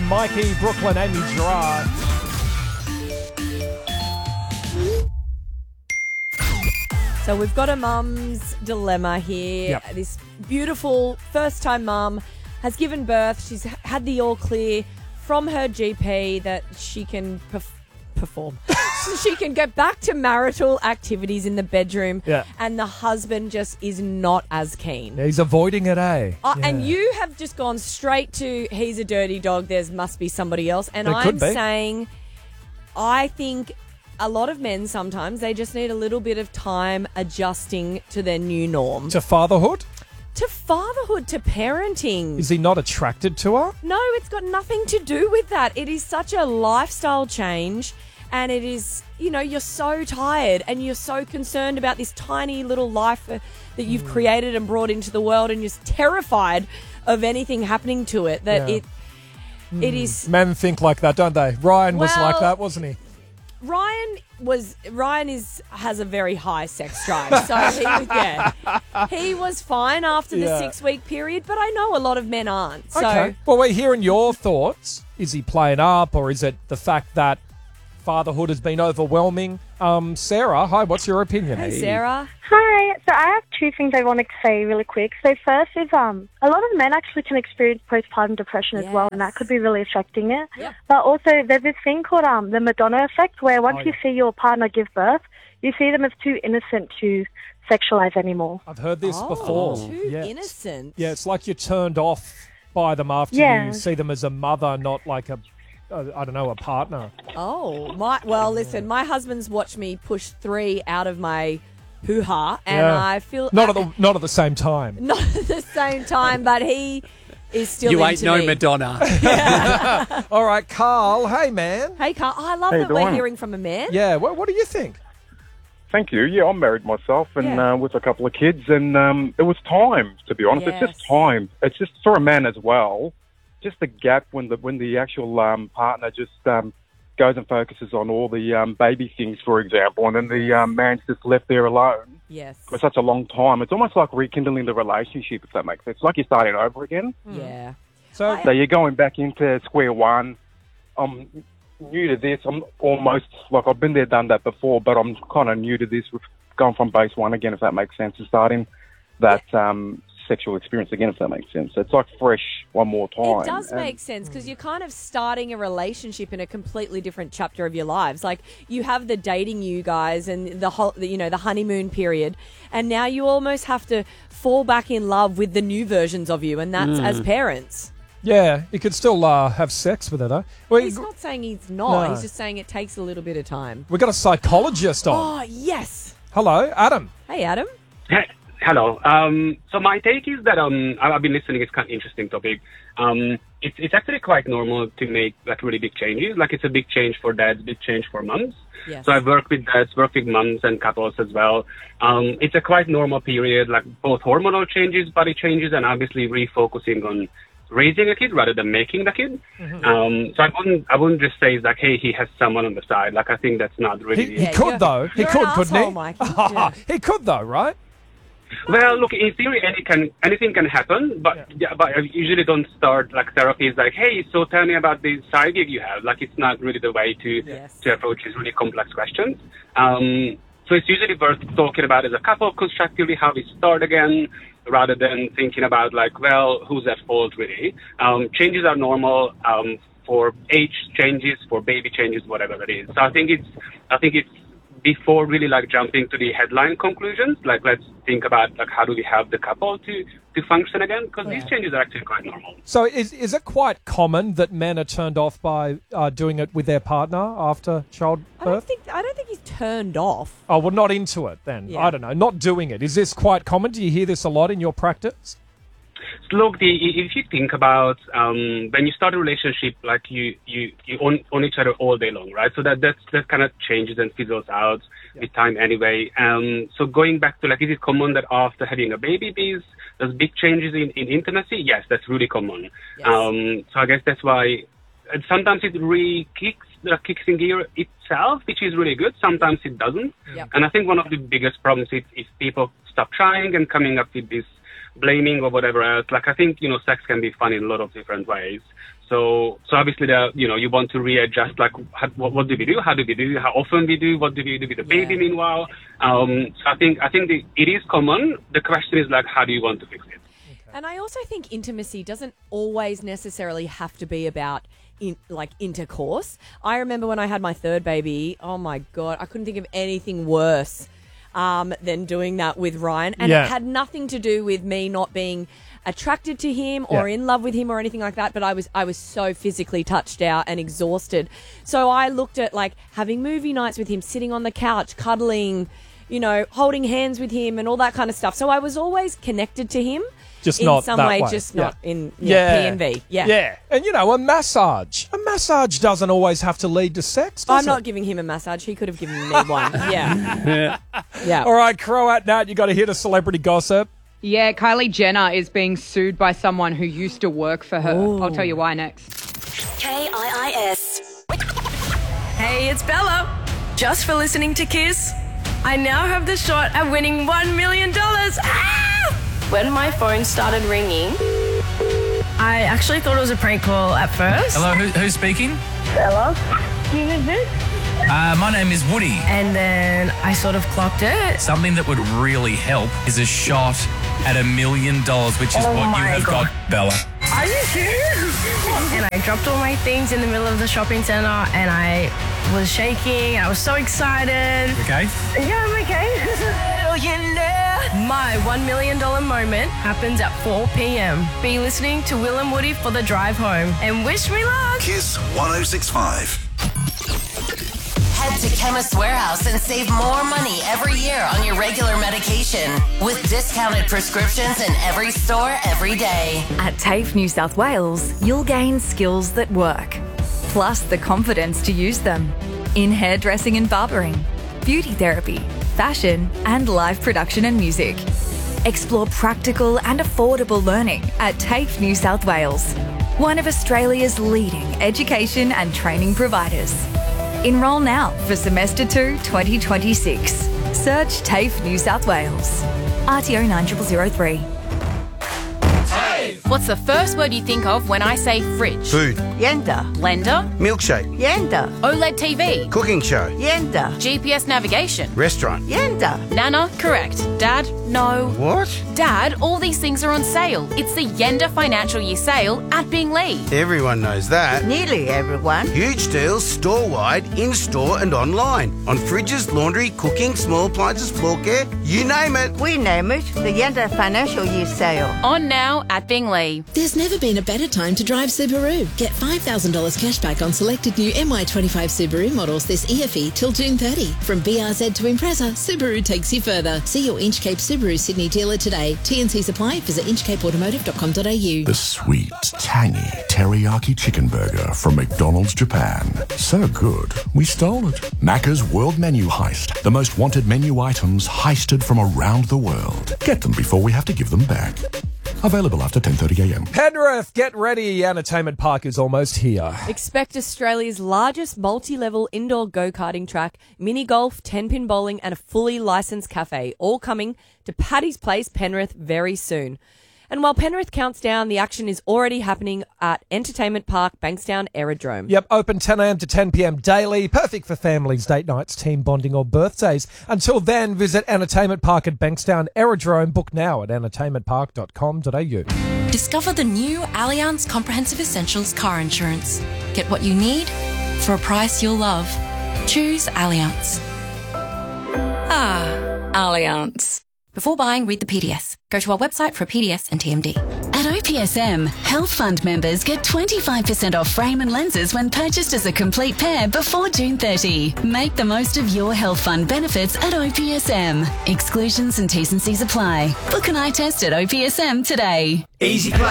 Mikey, Brooklyn, Amy Gerard. So we've got a mum's dilemma here. Yep. This beautiful first-time mum has given birth. She's had the all clear from her GP that she can perform. So she can get back to marital activities in the bedroom. Yeah. And the husband just is not as keen. He's avoiding it, eh? And you have just gone straight to he's a dirty dog, there must be somebody else. And There could I'm be. saying I think a lot of men sometimes they just need a little bit of time adjusting to their new norm. To fatherhood? To fatherhood, to parenting. Is he not attracted to her? No, it's got nothing to do with that. It is such a lifestyle change. And it is, you're so tired and you're so concerned about this tiny little life that you've created and brought into the world, and you're just terrified of anything happening to it that it is. Men think like that, don't they? Ryan was like that, wasn't he? Ryan has a very high sex drive, so he was fine after the 6-week period, but I know a lot of men aren't. So Okay. Well, we're hearing your thoughts. Is he playing up, or is it the fact that fatherhood has been overwhelming? Sarah, hi, what's your opinion? Hey, Sarah. Hi. So I have two things I want to say really quick. So first is a lot of men actually can experience postpartum depression as well, and that could be really affecting it. Yep. But also there's this thing called the Madonna effect, where once you see your partner give birth, you see them as too innocent to sexualize anymore. I've heard this before. Too innocent. Yeah, it's like you're turned off by them after you see them as a mother, not like a partner. Oh, listen, my husband's watched me push 3 out of my hoo-ha, and I feel... Not at the same time. Not at the same time, but he is still You into ain't no me. Madonna. All right, Carl, hey, man. Hey, Carl, I love that we're hearing from a man. Yeah, what do you think? Thank you. Yeah, I'm married myself and with a couple of kids, and it was time, to be honest. Yes. It's just time. It's just for a man as well. Just the gap when the actual partner just goes and focuses on all the baby things, for example, and then the man's just left there alone Yes. for such a long time. It's almost like rekindling the relationship, if that makes sense. It's like you're starting over again. Yeah. So So you're going back into square one. I'm new to this. I'm almost like I've been there, done that before, but I'm kind of new to this with going from base one again, if that makes sense, and starting that sexual experience again, if that makes sense. It's like fresh one more time. It does make sense because you're kind of starting a relationship in a completely different chapter of your lives. Like you have the dating you guys and the whole, the honeymoon period, and now you almost have to fall back in love with the new versions of you, and that's as parents. yeah, you could still have sex with it, though. He's not saying he's not. No. He's just saying it takes a little bit of time. We've got a psychologist on. Oh, yes. Hello, Adam. Hey, Adam. Hello. So my take is that I've been listening. It's kind of interesting topic. It's actually quite normal to make like really big changes. Like it's a big change for dads, big change for mums. Yes. So I've worked with dads, worked with mums and couples as well. It's a quite normal period, like both hormonal changes, body changes, and obviously refocusing on raising a kid rather than making the kid. So I wouldn't just say like, hey, he has someone on the side. Like I think that's not really. He could, though. He you're could, an couldn't asshole, he? Mikey. Yeah. He could, though, right? Well, look, in theory, anything can happen, but but I usually don't start like therapies like, hey, so tell me about the side gig you have. Like, it's not really the way to approach these really complex questions. So it's usually worth talking about as a couple constructively how we start again, rather than thinking about like, well, who's at fault really. Changes are normal for age changes, for baby changes, whatever it is. So I think it's before really like jumping to the headline conclusions, like let's think about like how do we help the couple to function again, because these changes are actually quite normal. So is it quite common that men are turned off by doing it with their partner after childbirth? I don't think he's turned off. Oh, well, not into it then. Yeah. I don't know. Not doing it. Is this quite common? Do you hear this a lot in your practice? So look, if you think about when you start a relationship, like you own each other all day long, right? So that kind of changes and fizzles out with time anyway. So going back to like, is it common that after having a baby, there's big changes in intimacy? Yes, that's really common. Yes. So I guess that's why sometimes it really kicks in gear itself, which is really good. Sometimes it doesn't. Yep. And I think one of the biggest problems is if people stop trying and coming up with this blaming or whatever else. Like, I think, sex can be fun in a lot of different ways. So obviously, you want to readjust, like, what do we do? How do we do? How often we do? What do we do with the baby meanwhile? So I think it is common. The question is, like, how do you want to fix it? And I also think intimacy doesn't always necessarily have to be about intercourse. I remember when I had my third baby, oh my God, I couldn't think of anything worse than doing that with Ryan. And it had nothing to do with me not being attracted to him or in love with him or anything like that, but I was so physically touched out and exhausted. So I looked at like having movie nights with him, sitting on the couch, cuddling, holding hands with him and all that kind of stuff. So I was always connected to him. Just in not some that way, way. just not in P&V. Yeah. And, a massage. A massage doesn't always have to lead to sex, does I'm not giving him a massage. He could have given me one. Yeah. All right, Croat Nat, you got to hit a celebrity gossip. Yeah, Kylie Jenner is being sued by someone who used to work for her. Ooh. I'll tell you why next. KIIS. Hey, it's Bella. Just for listening to Kiss, I now have the shot at winning $1 million. When my phone started ringing, I actually thought it was a prank call at first. Hello, who's speaking? Bella, who is this? My name is Woody. And then I sort of clocked it. Something that would really help is a shot at $1 million, which is what you have got, Bella. Are you serious? And I dropped all my things in the middle of the shopping centre and I was shaking. I was so excited. Okay? Yeah, I'm okay. My $1 million moment happens at 4 p.m. Be listening to Will and Woody for the drive home and wish me luck. Kiss 106.5. Head to Chemist Warehouse and save more money every year on your regular medication with discounted prescriptions in every store every day. At TAFE New South Wales, you'll gain skills that work, plus the confidence to use them in hairdressing and barbering, beauty therapy, fashion, and live production and music. Explore practical and affordable learning at TAFE New South Wales, one of Australia's leading education and training providers. Enrol now for Semester 2 2026. Search TAFE New South Wales. RTO 9003. What's the first word you think of when I say fridge? Food. Yenda. Blender. Milkshake. Yenda. OLED TV. Cooking show. Yenda. GPS navigation. Restaurant. Yenda. Nana. Correct. Dad. No. What? Dad, all these things are on sale. It's the Yenda Financial Year Sale at Binglee. Everyone knows that. Nearly everyone. Huge deals store-wide, in-store and online. On fridges, laundry, cooking, small appliances, floor care, you name it. We name it the Yenda Financial Year Sale. On now at Binglee. There's never been a better time to drive Subaru. Get $5,000 cash back on selected new MY25 Subaru models this EFE till June 30. From BRZ to Impreza, Subaru takes you further. See your Inchcape Subaru Sydney dealer today. TNCs apply. Visit inchcapeautomotive.com.au. The sweet, tangy teriyaki chicken burger from McDonald's Japan. So good, we stole it. Macca's World Menu Heist. The most wanted menu items heisted from around the world. Get them before we have to give them back. Available after 10:30 a.m. Penrith, get ready. Entertainment Park is almost here. Expect Australia's largest multi-level indoor go-karting track, mini golf, 10-pin bowling and a fully licensed cafe, all coming to Paddy's Place, Penrith, very soon. And while Penrith counts down, the action is already happening at Entertainment Park, Bankstown Aerodrome. Yep, open 10 a.m. to 10 p.m. daily. Perfect for families, date nights, team bonding or birthdays. Until then, visit Entertainment Park at Bankstown Aerodrome. Book now at entertainmentpark.com.au. Discover the new Allianz Comprehensive Essentials car insurance. Get what you need for a price you'll love. Choose Allianz. Allianz. Before buying, read the PDS. Go to our website for a PDS and TMD. At OPSM, Health Fund members get 25% off frame and lenses when purchased as a complete pair before June 30. Make the most of your Health Fund benefits at OPSM. Exclusions and T's and C's apply. Book an eye test at OPSM today. Easy